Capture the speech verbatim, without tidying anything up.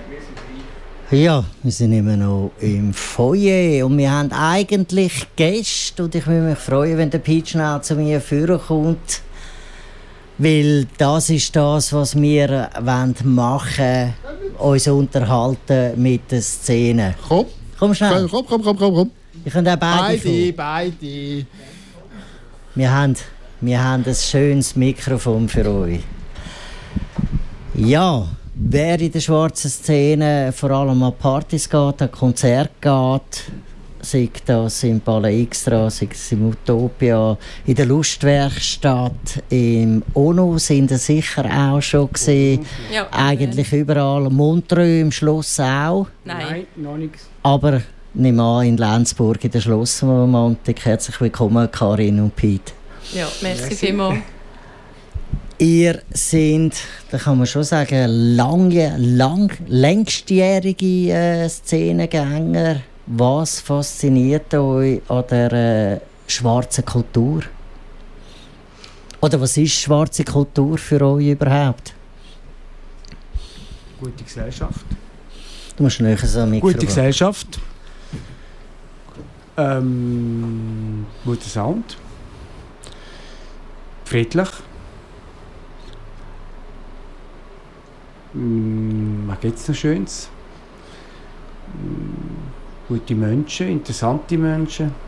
Ja, wir sind immer noch im Foyer und wir haben eigentlich Gäste und ich würde mich freuen, wenn der Pete schnell zu mir führen kommt, weil das ist das, was wir machen wollen, uns unterhalten mit den Szenen. Komm, komm schnell. Komm, komm, komm, komm, komm. Ich kann auch beide Beide, beide. Wir haben, wir haben ein schönes Mikrofon für euch. Ja. Wer in der schwarzen Szene vor allem an Partys geht, an Konzerte geht, sei das im Palais Extra, sei es im Utopia, in der Lustwerkstatt, im ONU sind ihr sicher auch schon gesehen. Ja, eigentlich äh. überall. Montreux im Schloss auch. Nein, Nein noch nichts. Aber nimm an, in Lenzburg in der Schlossromantik. Herzlich willkommen, Karin und Piet. Ja, merci vielmals. Ihr seid, da kann man schon sagen, lange, lang, längstjährige äh, Szenengänger. Was fasziniert euch an der äh, schwarzen Kultur? Oder was ist schwarze Kultur für euch überhaupt? Gute Gesellschaft. Du musst näher so ein Mikrofon. Gute Gesellschaft. Ähm, guter Sound. Friedlich. Was gibt es noch Schönes? Gute Menschen, interessante Menschen.